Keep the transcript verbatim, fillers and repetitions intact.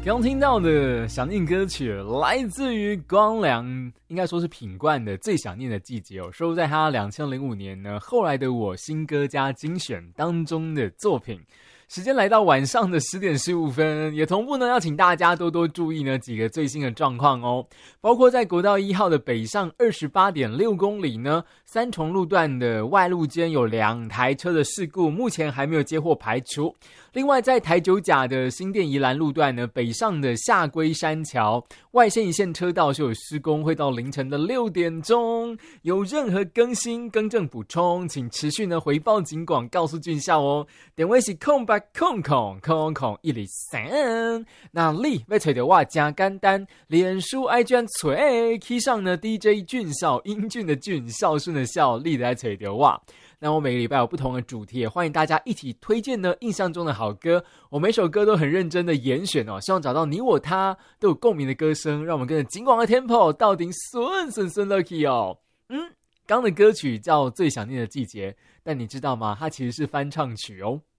刚听到的想念歌曲来自于光良，应该说是品冠的最想念的季节哦，收录在他二零零五年呢后来的我新歌加精选当中的作品。时间来到晚上的十点十五分，也同步呢要请大家多多注意呢几个最新的状况哦，包括在国道一号的北上 二十八点六公里呢，三重路段的外路间有两台车的事故，目前还没有接获排除。另外在台九甲的新店宜兰路段呢，北上的下龟山桥外线一线车道是有施工，会到凌晨的六点钟，有任何更新更正补充请持续呢回报警广告诉俊孝哦，电话是空白空空空空一零三。那你要找到我真简单，脸书 I G 找起上呢 D J 俊孝，英俊的俊，孝顺的孝，你来找到我。那我每个礼拜有不同的主题，也欢迎大家一起推荐呢印象中的好歌，我每首歌都很认真的严选哦，希望找到你我他都有共鸣的歌声，让我们跟着警广的 tempo 到顶顺顺顺 lucky 哦。嗯，刚的歌曲叫最想念的季节，但你知道吗，它其实是翻唱曲哦。